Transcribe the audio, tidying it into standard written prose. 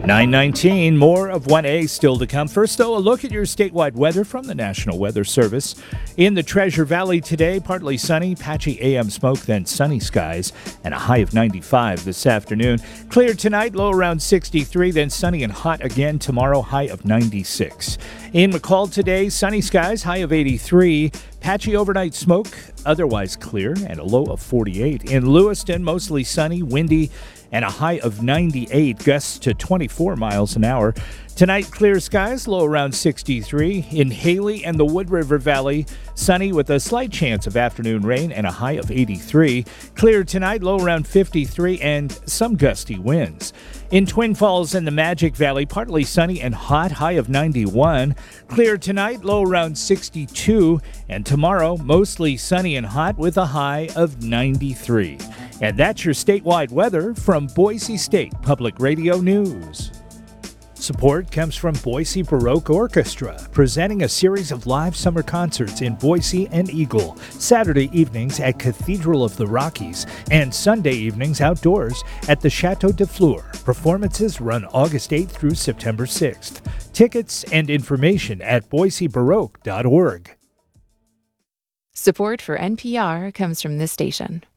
9:19, more of 1A still to come. First, though, a look at your statewide weather from the National Weather Service. In the Treasure Valley today, partly sunny, patchy AM smoke, then sunny skies, and a high of 95 this afternoon. Clear tonight, low around 63, then sunny and hot again tomorrow, high of 96. In McCall today, sunny skies, high of 83. Patchy overnight smoke, otherwise clear, and a low of 48. In Lewiston, mostly sunny, windy, and a high of 98, gusts to 24 miles an hour. Tonight, clear skies, low around 63. In Haley and the Wood River Valley, sunny with a slight chance of afternoon rain and a high of 83. Clear tonight, low around 53, and some gusty winds. In Twin Falls and the Magic Valley, partly sunny and hot, high of 91. Clear tonight, low around 62. And tomorrow, mostly sunny and hot with a high of 93. And that's your statewide weather from Boise State Public Radio News. Support comes from Boise Baroque Orchestra, presenting a series of live summer concerts in Boise and Eagle, Saturday evenings at Cathedral of the Rockies, and Sunday evenings outdoors at the Chateau de Fleur. Performances run August 8th through September 6th. Tickets and information at boisebaroque.org. Support for NPR comes from this station.